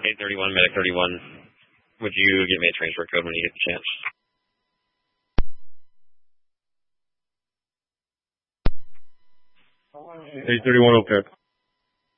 831, Medic 31. Would you give me a transfer code when you get the chance? 831, okay.